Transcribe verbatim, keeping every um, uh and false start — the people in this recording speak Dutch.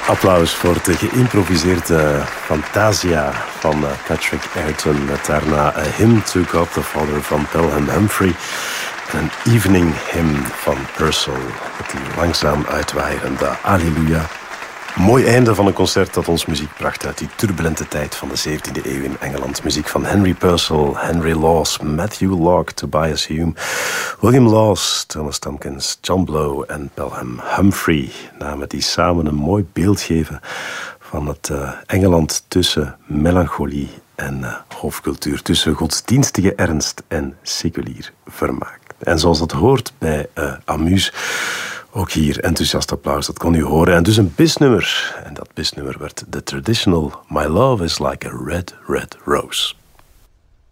Applaus voor de geïmproviseerde Fantasia van Patrick Ayrton. Met daarna A Hymn to God the Father van Pelham Humphrey. En een evening hymn van Purcell. Met die langzaam uitwaaierende Alleluia. Mooi einde van een concert dat ons muziek bracht uit die turbulente tijd van de zeventiende eeuw in Engeland. Muziek van Henry Purcell, Henry Laws, Matthew Locke, Tobias Hume, William Laws, Thomas Tomkins, John Blow en Pelham Humphrey. Namen die samen een mooi beeld geven van het uh, Engeland tussen melancholie en uh, hoofdcultuur. Tussen godsdienstige ernst en seculier vermaak. En zoals dat hoort bij uh, Amuse... Ook hier enthousiast applaus, dat kon u horen. En dus een bisnummer. En dat bisnummer werd The Traditional My Love is Like a Red, Red Rose.